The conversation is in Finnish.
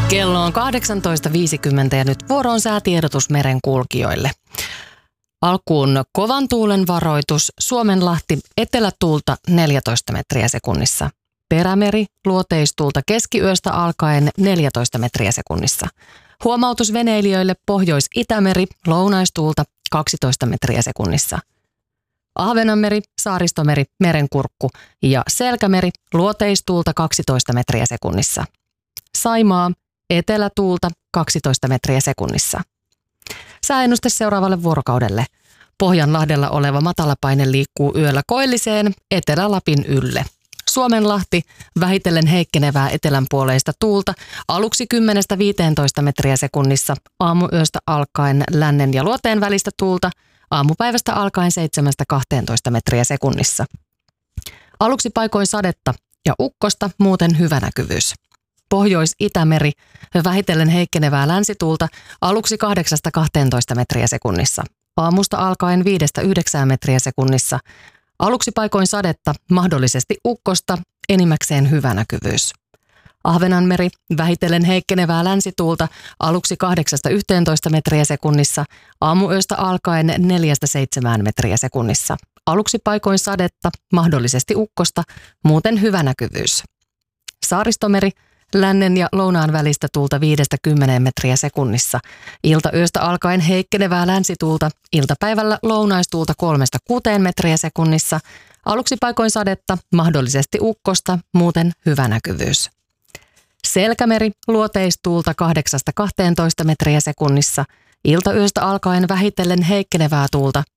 Kello on 18.50 ja nyt vuoro on säätiedotus merenkulkijoille. Alkuun kovan tuulen varoitus. Suomenlahti etelätuulta 14 metriä sekunnissa. Perämeri luoteistuulta keskiyöstä alkaen 14 metriä sekunnissa. Huomautus veneilijöille Pohjois-Itämeri lounaistuulta 12 metriä sekunnissa. Ahvenanmeri, Saaristomeri, Merenkurkku ja Selkämeri luoteistuulta 12 metriä sekunnissa. Saimaa etelätuulta 12 metriä sekunnissa. Sääennuste seuraavalle vuorokaudelle. Pohjanlahdella oleva matalapaine liikkuu yöllä koilliseen Etelä-Lapin ylle. Suomenlahti vähitellen heikkenevää etelänpuoleista tuulta aluksi 10-15 metriä sekunnissa, aamuyöstä alkaen lännen ja luoteen välistä tuulta, aamupäivästä alkaen 7-12 metriä sekunnissa. Aluksi paikoin sadetta ja ukkosta, muuten hyvä näkyvyys. Pohjois-Itämeri vähitellen heikkenevää länsituulta aluksi 8-12 metriä sekunnissa, aamusta alkaen 5-9 metriä sekunnissa. Aluksi paikoin sadetta, mahdollisesti ukkosta, enimmäkseen hyvä näkyvyys. Ahvenanmeri vähitellen heikkenevää länsituulta aluksi 8-11 metriä sekunnissa, aamuyöstä alkaen 4-7 metriä sekunnissa. Aluksi paikoin sadetta, mahdollisesti ukkosta, muuten hyvä näkyvyys. Saaristomeri lännen ja lounaan välistä tuulta 5-10 metriä sekunnissa. Iltayöstä alkaen heikkenevää länsituulta, iltapäivällä lounaistuulta 3-6 metriä sekunnissa. Aluksi paikoin sadetta, mahdollisesti ukkosta, muuten hyvä näkyvyys. Selkämeri luoteistuulta 8-12 metriä sekunnissa. Iltayöstä alkaen vähitellen heikkenevää tuulta,